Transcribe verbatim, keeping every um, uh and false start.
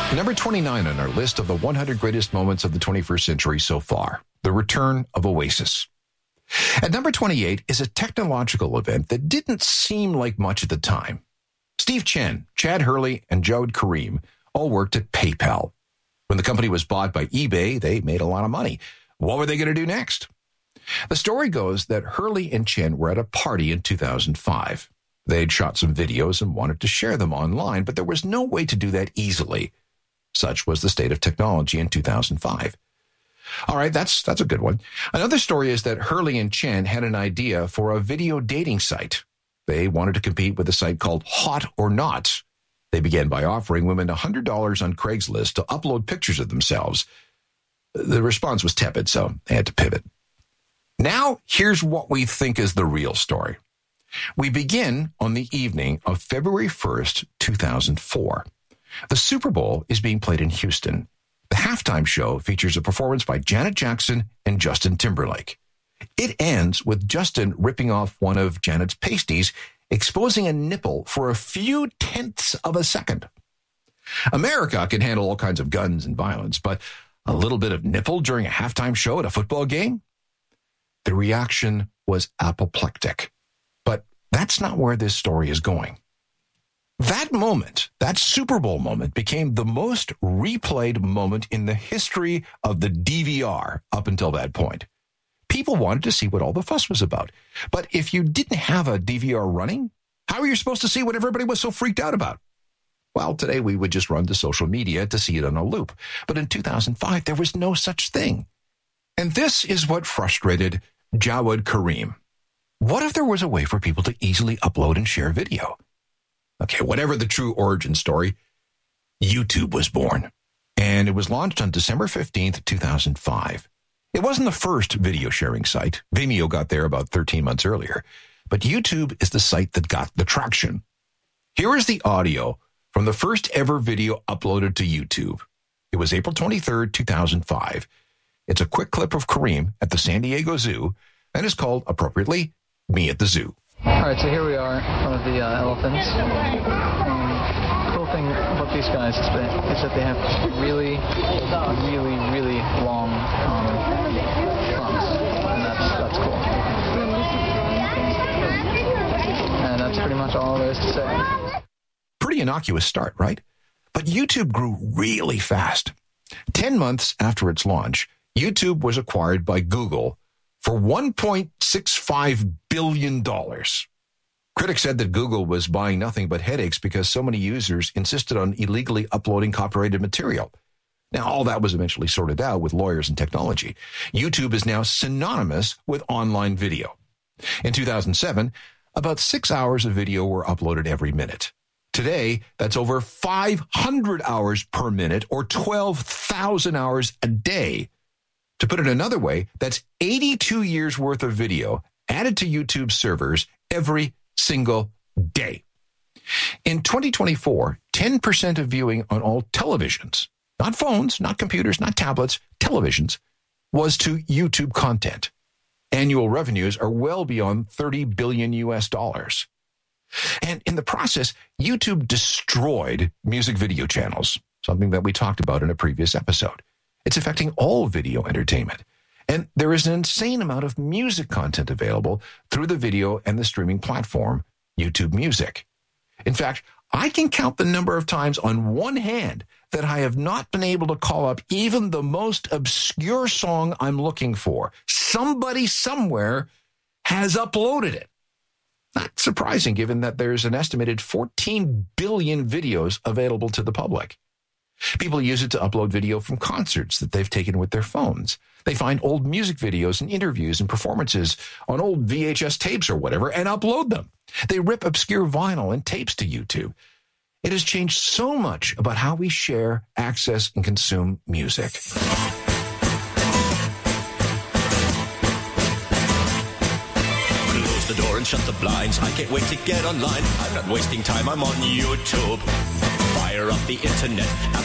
Number twenty-nine on our list of the one hundred greatest moments of the twenty-first century so far, the return of Oasis. At number twenty-eight is a technological event that didn't seem like much at the time. Steve Chen, Chad Hurley, and Jawed Karim all worked at PayPal. When the company was bought by eBay, they made a lot of money. What were they going to do next? The story goes that Hurley and Chen were at a party in two thousand five. They'd shot some videos and wanted to share them online, but there was no way to do that easily. Such was the state of technology in two thousand five. All right, that's that's a good one. Another story is that Hurley and Chen had an idea for a video dating site. They wanted to compete with a site called Hot or Not. They began by offering women one hundred dollars on Craigslist to upload pictures of themselves. The response was tepid, so they had to pivot. Now, here's what we think is the real story. We begin on the evening of February first, two thousand four. The Super Bowl is being played in Houston. The halftime show features a performance by Janet Jackson and Justin Timberlake. It ends with Justin ripping off one of Janet's pasties, exposing a nipple for a few tenths of a second. America can handle all kinds of guns and violence, but a little bit of nipple during a halftime show at a football game? The reaction was apoplectic. But that's not where this story is going. That moment, that Super Bowl moment, became the most replayed moment in the history of the D V R up until that point. People wanted to see what all the fuss was about. But if you didn't have a D V R running, how were you supposed to see what everybody was so freaked out about? Well, today we would just run to social media to see it on a loop. But in two thousand five, there was no such thing. And this is what frustrated Jawed Karim. What if there was a way for people to easily upload and share video? Okay, whatever the true origin story, YouTube was born. And it was launched on December fifteenth, two thousand five. It wasn't the first video sharing site. Vimeo got there about thirteen months earlier. But YouTube is the site that got the traction. Here is the audio from the first ever video uploaded to YouTube. It was April twenty-third, two thousand five. It's a quick clip of Karim at the San Diego Zoo and is called, appropriately, Me at the Zoo. All right, so here we are in front of the uh, elephants. Um, cool thing about these guys is that, is that they have really, really, really long um, trunks, and that's that's cool. And that's pretty much all there is to say. Pretty innocuous start, right? But YouTube grew really fast. Ten months after its launch, YouTube was acquired by Google for one point six five billion dollars. Critics said that Google was buying nothing but headaches because so many users insisted on illegally uploading copyrighted material. Now, all that was eventually sorted out with lawyers and technology. YouTube is now synonymous with online video. In two thousand seven, about six hours of video were uploaded every minute. Today, that's over five hundred hours per minute, or twelve thousand hours a day. To put it another way, that's eighty-two years worth of video added to YouTube servers every single day. In twenty twenty-four, ten percent of viewing on all televisions, not phones, not computers, not tablets, televisions, was to YouTube content. Annual revenues are well beyond thirty billion U S dollars. And in the process, YouTube destroyed music video channels, something that we talked about in a previous episode. It's affecting all video entertainment. And there is an insane amount of music content available through the video and the streaming platform, YouTube Music. In fact, I can count the number of times on one hand that I have not been able to call up even the most obscure song I'm looking for. Somebody somewhere has uploaded it. Not surprising, given that there's an estimated fourteen billion videos available to the public. People use it to upload video from concerts that they've taken with their phones. They find old music videos and interviews and performances on old V H S tapes or whatever and upload them. They rip obscure vinyl and tapes to YouTube. It has changed so much about how we share, access, and consume music. Close the door and shut the blinds. I can't wait to get online. I'm not wasting time. I'm on YouTube. Fire up the internet.